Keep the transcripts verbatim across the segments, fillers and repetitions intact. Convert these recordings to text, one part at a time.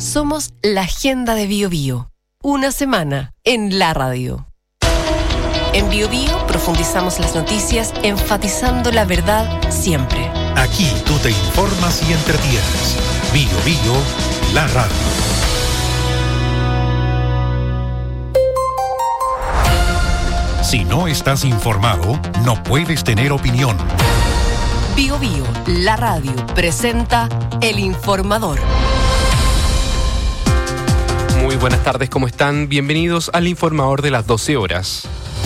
Somos la agenda de Bio Bio. Una semana en la radio. En Bio Bio profundizamos las noticias enfatizando la verdad siempre. Aquí tú te informas y entretienes. Bio Bio, la radio. Si no estás informado, no puedes tener opinión. Bio Bio, la radio, presenta El Informador. Muy buenas tardes, ¿cómo están? Bienvenidos al Informador de las doce horas.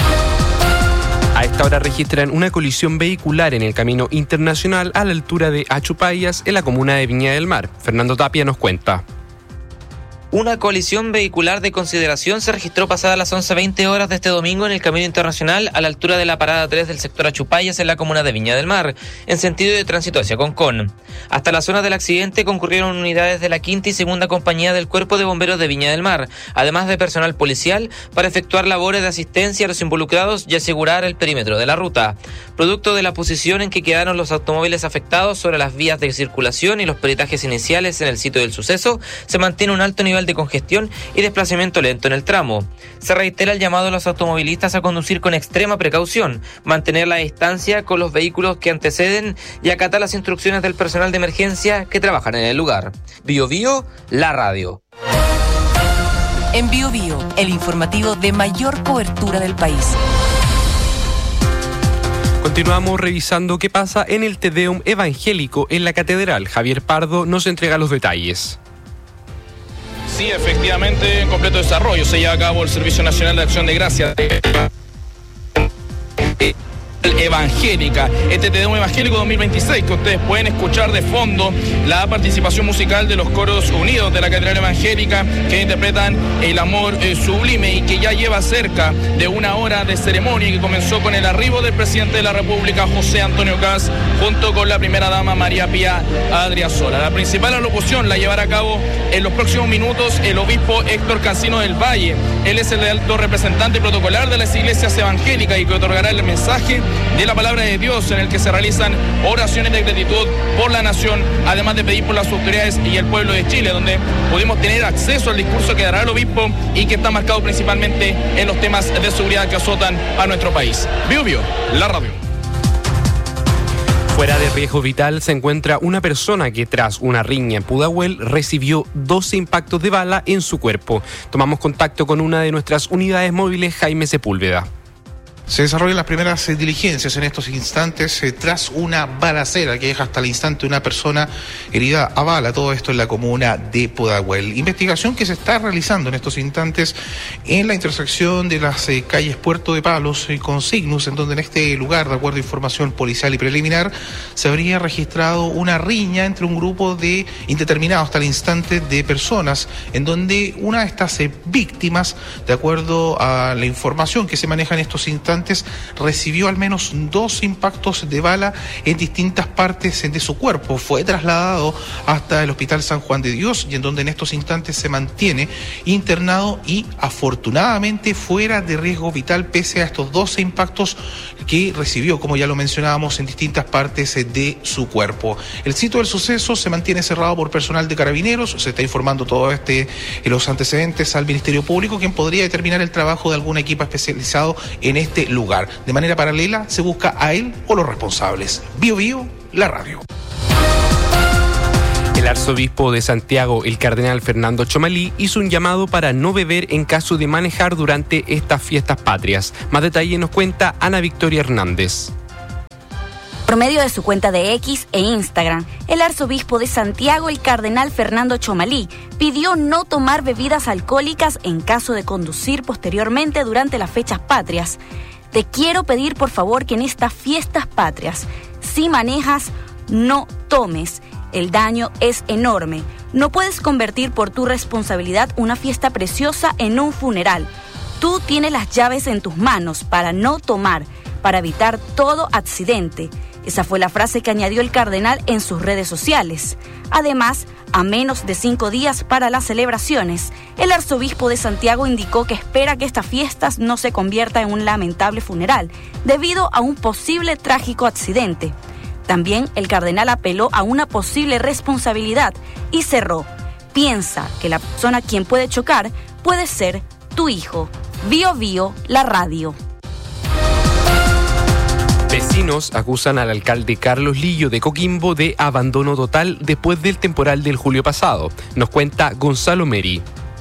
A esta hora registran una colisión vehicular en el camino internacional a la altura de Achupayas, en la comuna de Viña del Mar. Fernando Tapia nos cuenta. Una colisión vehicular de consideración se registró pasadas las once veinte horas de este domingo en el camino internacional a la altura de la parada tres del sector Achupayas en la comuna de Viña del Mar, en sentido de tránsito hacia Concón. Hasta la zona del accidente concurrieron unidades de la quinta y segunda compañía del Cuerpo de Bomberos de Viña del Mar, además de personal policial, para efectuar labores de asistencia a los involucrados y asegurar el perímetro de la ruta. Producto de la posición en que quedaron los automóviles afectados sobre las vías de circulación y los peritajes iniciales en el sitio del suceso, se mantiene un alto nivel de congestión y desplazamiento lento en el tramo. Se reitera el llamado a los automovilistas a conducir con extrema precaución, mantener la distancia con los vehículos que anteceden y acatar las instrucciones del personal de emergencia que trabajan en el lugar. Bio Bio, la radio. En Bio Bio, el informativo de mayor cobertura del país. Continuamos revisando qué pasa en el Te Deum evangélico en la catedral. Javier Pardo nos entrega los detalles. Sí, efectivamente, en completo desarrollo se lleva a cabo el Servicio Nacional de Acción de Gracias Evangélica, este Te Deum Evangélico dos mil veintiséis, que ustedes pueden escuchar de fondo la participación musical de los coros unidos de la Catedral Evangélica, que interpretan el amor eh, sublime, y que ya lleva cerca de una hora de ceremonia, que comenzó con el arribo del presidente de la República, José Antonio Kast, junto con la primera dama María Pía Adriasola. La principal alocución la llevará a cabo en los próximos minutos el obispo Héctor Cancino del Valle. Él es el alto representante protocolar de las iglesias evangélicas y que otorgará el mensaje de la palabra de Dios, en el que se realizan oraciones de gratitud por la nación, además de pedir por las autoridades y el pueblo de Chile, donde pudimos tener acceso al discurso que dará el obispo y que está marcado principalmente en los temas de seguridad que azotan a nuestro país. Bio Bio, la radio. Fuera de riesgo vital se encuentra una persona que tras una riña en Pudahuel recibió doce impactos de bala en su cuerpo. Tomamos contacto con una de nuestras unidades móviles, Jaime Sepúlveda. Se desarrollan las primeras eh, diligencias en estos instantes eh, tras una balacera que deja hasta el instante una persona herida a bala, todo esto en la comuna de Pudahuel. Investigación que se está realizando en estos instantes en la intersección de las eh, calles Puerto de Palos y con Cygnus, en donde en este lugar, de acuerdo a información policial y preliminar, se habría registrado una riña entre un grupo de indeterminado hasta el instante de personas, en donde una de estas eh, víctimas, de acuerdo a la información que se maneja en estos instantes, recibió al menos dos impactos de bala en distintas partes de su cuerpo. Fue trasladado hasta el Hospital San Juan de Dios, y en donde en estos instantes se mantiene internado y afortunadamente fuera de riesgo vital, pese a estos doce impactos que recibió, como ya lo mencionábamos, en distintas partes de su cuerpo. El sitio del suceso se mantiene cerrado por personal de Carabineros. Se está informando todo este los antecedentes al Ministerio Público, quien podría determinar el trabajo de algún equipo especializado en este lugar. De manera paralela se busca a él o los responsables. Bio Bio, la radio. El arzobispo de Santiago, el cardenal Fernando Chomalí, hizo un llamado para no beber en caso de manejar durante estas fiestas patrias. Más detalle nos cuenta Ana Victoria Hernández. Por medio de su cuenta de X e Instagram, el arzobispo de Santiago, el cardenal Fernando Chomalí, pidió no tomar bebidas alcohólicas en caso de conducir posteriormente durante las fechas patrias. Te quiero pedir por favor que en estas fiestas patrias, si manejas, no tomes. El daño es enorme. No puedes convertir por tu responsabilidad una fiesta preciosa en un funeral. Tú tienes las llaves en tus manos para no tomar, para evitar todo accidente. Esa fue la frase que añadió el cardenal en sus redes sociales. Además, a menos de cinco días para las celebraciones, el arzobispo de Santiago indicó que espera que estas fiestas no se conviertan en un lamentable funeral, debido a un posible trágico accidente. También el cardenal apeló a una posible responsabilidad y cerró: piensa que la persona a quien puede chocar puede ser tu hijo. Bio Bio, la radio. Vecinos acusan al alcalde Carlos Lillo de Coquimbo de abandono total después del temporal del julio pasado. Nos cuenta Gonzalo Meri.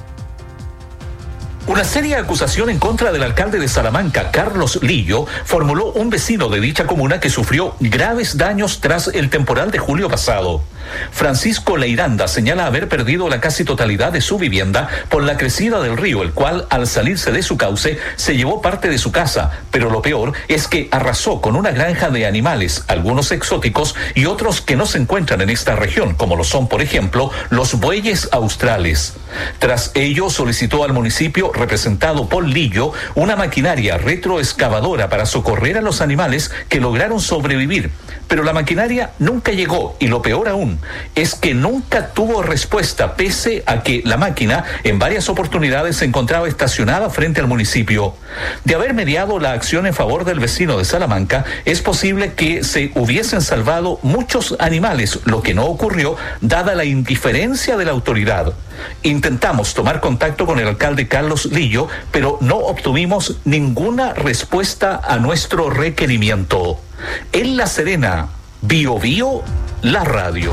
Una seria acusación en contra del alcalde de Salamanca, Carlos Lillo, formuló un vecino de dicha comuna que sufrió graves daños tras el temporal de julio pasado. Francisco Leiranda señala haber perdido la casi totalidad de su vivienda por la crecida del río, el cual, al salirse de su cauce, se llevó parte de su casa, pero lo peor es que arrasó con una granja de animales, algunos exóticos y otros que no se encuentran en esta región, como lo son, por ejemplo, los bueyes australes. Tras ello, solicitó al municipio, representado por Lillo, una maquinaria retroexcavadora para socorrer a los animales que lograron sobrevivir. Pero la maquinaria nunca llegó y lo peor aún es que nunca tuvo respuesta, pese a que la máquina en varias oportunidades se encontraba estacionada frente al municipio. De haber mediado la acción en favor del vecino de Salamanca, es posible que se hubiesen salvado muchos animales, lo que no ocurrió dada la indiferencia de la autoridad. Intentamos tomar contacto con el alcalde Carlos Lillo, pero no obtuvimos ninguna respuesta a nuestro requerimiento. En La Serena, Bio Bio, la radio.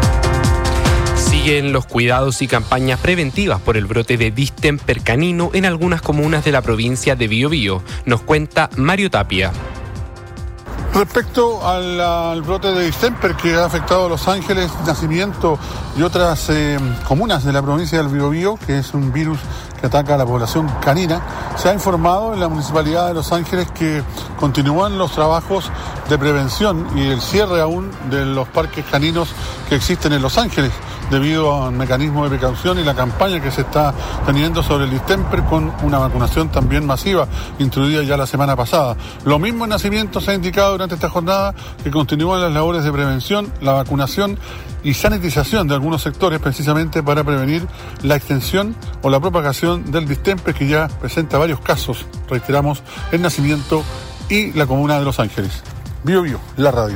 Siguen los cuidados y campañas preventivas por el brote de distemper canino en algunas comunas de la provincia de Bio Bio. Nos cuenta Mario Tapia. Respecto al, al brote de distemper que ha afectado a Los Ángeles, Nacimiento y otras eh, comunas de la provincia del Biobío, que es un virus que ataca a la población canina, se ha informado en la Municipalidad de Los Ángeles que continúan los trabajos de prevención y el cierre aún de los parques caninos que existen en Los Ángeles, debido al mecanismo de precaución y la campaña que se está teniendo sobre el distemper, con una vacunación también masiva introducida ya la semana pasada. Lo mismo en Nacimiento se ha indicado durante esta jornada que continúan las labores de prevención, la vacunación y sanitización de algunos sectores, precisamente para prevenir la extensión o la propagación del distemper, que ya presenta varios casos, reiteramos, en Nacimiento y la comuna de Los Ángeles. Bio Bio, la radio.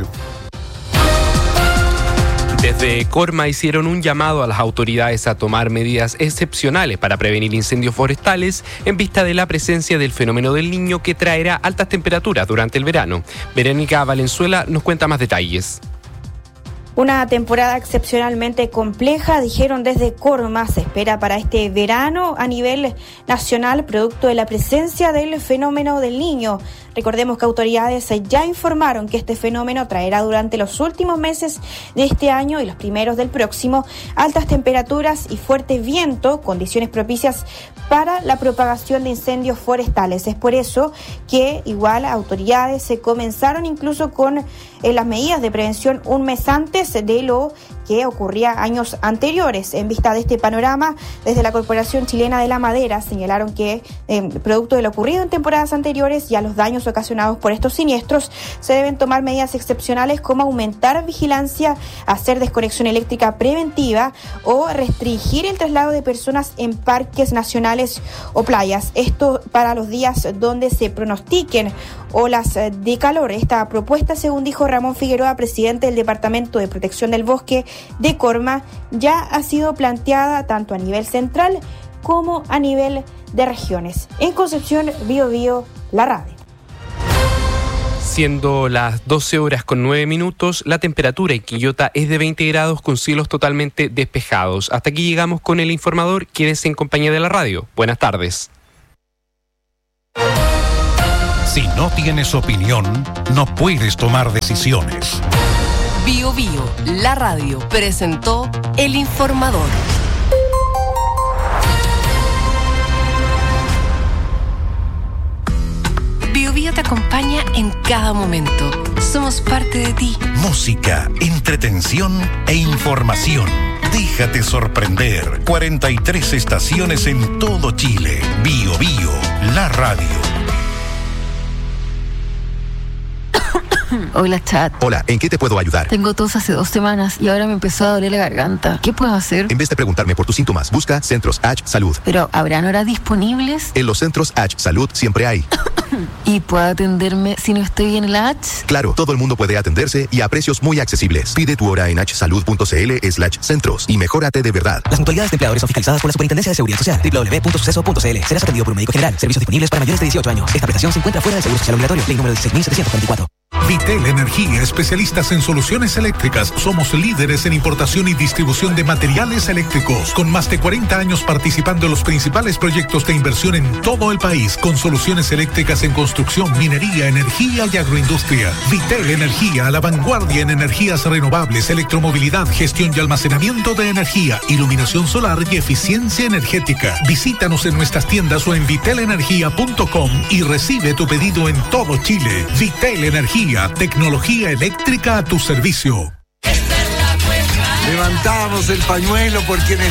Desde Corma hicieron un llamado a las autoridades a tomar medidas excepcionales para prevenir incendios forestales en vista de la presencia del fenómeno del Niño, que traerá altas temperaturas durante el verano. Verónica Valenzuela nos cuenta más detalles. Una temporada excepcionalmente compleja, dijeron desde Corma, se espera para este verano a nivel nacional, producto de la presencia del fenómeno del Niño. Recordemos que autoridades ya informaron que este fenómeno traerá durante los últimos meses de este año y los primeros del próximo altas temperaturas y fuerte viento, condiciones propicias para la propagación de incendios forestales. Es por eso que igual autoridades se comenzaron incluso con eh, las medidas de prevención un mes antes de lo que ocurría años anteriores. En vista de este panorama, desde la Corporación Chilena de la Madera señalaron que, eh, producto de lo ocurrido en temporadas anteriores y a los daños ocasionados por estos siniestros, se deben tomar medidas excepcionales como aumentar vigilancia, hacer desconexión eléctrica preventiva o restringir el traslado de personas en parques nacionales o playas. Esto para los días donde se pronostiquen olas de calor. Esta propuesta, según dijo Ramón Figueroa, presidente del Departamento de Protección del Bosque de Corma, ya ha sido planteada tanto a nivel central como a nivel de regiones. En Concepción, Bio Bio, la radio. Siendo las doce horas con nueve minutos, la temperatura en Quillota es de veinte grados con cielos totalmente despejados. Hasta aquí llegamos con el informador. Quédese en compañía de la radio. Buenas tardes. Si no tienes opinión, no puedes tomar decisiones. Bio Bio, la radio, presentó El Informador. Bio Bio te acompaña en cada momento. Somos parte de ti. Música, entretención e información. Déjate sorprender. cuarenta y tres estaciones en todo Chile. Bio Bio, la radio. Hola, chat. Hola, ¿en qué te puedo ayudar? Tengo tos hace dos semanas y ahora me empezó a doler la garganta. ¿Qué puedo hacer? En vez de preguntarme por tus síntomas, busca Centros H Salud. Pero, ¿habrán horas disponibles? En los Centros H Salud siempre hay. ¿Y puedo atenderme si no estoy en el H? Claro, todo el mundo puede atenderse y a precios muy accesibles. Pide tu hora en hsalud.cl slash centros y mejórate de verdad. Las mutualidades de empleadores son fiscalizadas por la Superintendencia de Seguridad Social. doble u doble u doble u punto suceso punto c l. Serás atendido por un médico general. Servicios disponibles para mayores de dieciocho años. Esta prestación se encuentra fuera del Seguro Social Obligatorio. Ley número dieciséis mil setecientos cuarenta y cuatro. Vitel Energía, especialistas en soluciones eléctricas. Somos líderes en importación y distribución de materiales eléctricos, con más de cuarenta años participando en los principales proyectos de inversión en todo el país, con soluciones eléctricas en construcción, minería, energía y agroindustria. Vitel Energía, a la vanguardia en energías renovables, electromovilidad, gestión y almacenamiento de energía, iluminación solar y eficiencia energética. Visítanos en nuestras tiendas o en vitel energía punto com y recibe tu pedido en todo Chile. Vitel Energía, tecnología eléctrica a tu servicio. Levantamos el pañuelo porque en el